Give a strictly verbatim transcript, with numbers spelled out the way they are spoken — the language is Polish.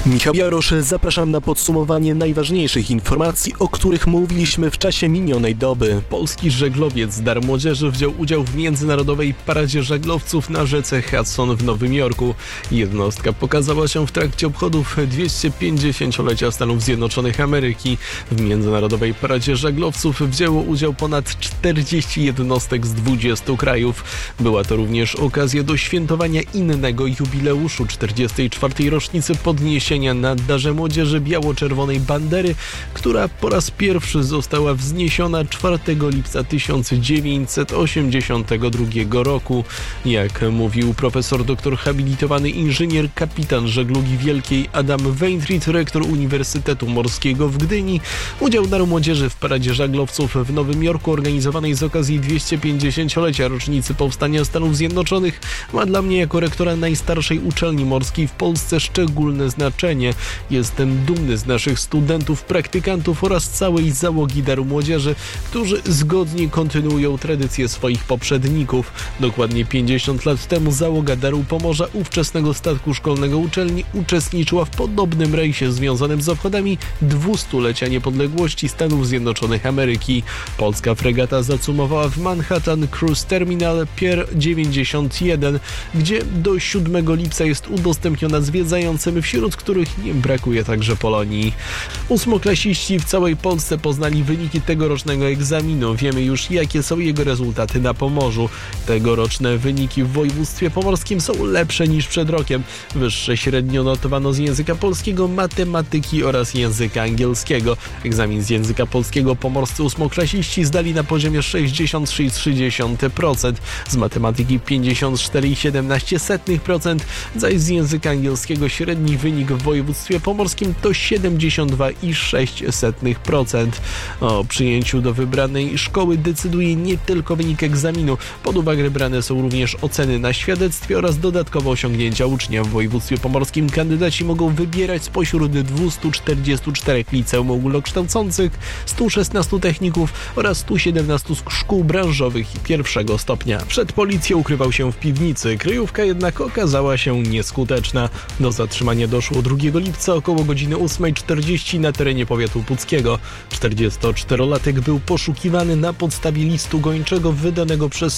Michał Jarosz, zapraszam na podsumowanie najważniejszych informacji, o których mówiliśmy w czasie minionej doby. Polski żeglowiec Dar Młodzieży wziął udział w Międzynarodowej Paradzie Żaglowców na rzece Hudson w Nowym Jorku. Jednostka pokazała się w trakcie obchodów dwieście pięćdziesięciolecia Stanów Zjednoczonych Ameryki. W Międzynarodowej Paradzie Żaglowców wzięło udział ponad czterdzieści jednostek z dwudziestu krajów. Była to również okazja do świętowania innego jubileuszu czterdziestej czwartej rocznicy podniesienia na Darze Młodzieży biało-czerwonej bandery, która po raz pierwszy została wzniesiona czwartego lipca tysiąc dziewięćset osiemdziesiątego drugiego roku. Jak mówił profesor doktor habilitowany inżynier kapitan żeglugi wielkiej Adam Wainwright, rektor Uniwersytetu Morskiego w Gdyni, udział Daru Młodzieży w Paradzie Żaglowców w Nowym Jorku organizowanej z okazji dwieście pięćdziesięciolecia rocznicy powstania Stanów Zjednoczonych ma dla mnie jako rektora najstarszej uczelni morskiej w Polsce szczególne znaczenie. Jestem dumny z naszych studentów, praktykantów oraz całej załogi Daru Młodzieży, którzy zgodnie kontynuują tradycje swoich poprzedników. Dokładnie pięćdziesiąt lat temu załoga Daru Pomorza, ówczesnego statku szkolnego uczelni, uczestniczyła w podobnym rejsie związanym z obchodami dwustulecia niepodległości Stanów Zjednoczonych Ameryki. Polska fregata zacumowała w Manhattan Cruise Terminal Pier dziewięćdziesiąt jeden, gdzie do siódmego lipca jest udostępniona zwiedzającym, wśród których nie brakuje także Polonii. Ósmoklasiści w całej Polsce poznali wyniki tegorocznego egzaminu. Wiemy już, jakie są jego rezultaty na Pomorzu. Tegoroczne wyniki w województwie pomorskim są lepsze niż przed rokiem. Wyższe średnio notowano z języka polskiego, matematyki oraz języka angielskiego. Egzamin z języka polskiego pomorscy ósmoklasiści zdali na poziomie sześćdziesiąt trzy przecinek trzy procent, z matematyki pięćdziesiąt cztery przecinek siedemnaście procent, zaś z języka angielskiego średni wynik w województwie pomorskim to siedemdziesiąt dwa przecinek sześć procent. O przyjęciu do wybranej szkoły decyduje nie tylko wynik egzaminu. Pod uwagę brane są również oceny na świadectwie oraz dodatkowe osiągnięcia ucznia. W województwie pomorskim kandydaci mogą wybierać spośród dwustu czterdziestu czterech liceum ogólnokształcących, stu szesnastu techników oraz stu siedemnastu szkół branżowych pierwszego stopnia. Przed policją ukrywał się w piwnicy. Kryjówka jednak okazała się nieskuteczna. Do zatrzymania doszło drugiego lipca około godziny ósmej czterdzieści na terenie powiatu puckiego. czterdziestoczterolatek był poszukiwany na podstawie listu gończego wydanego przez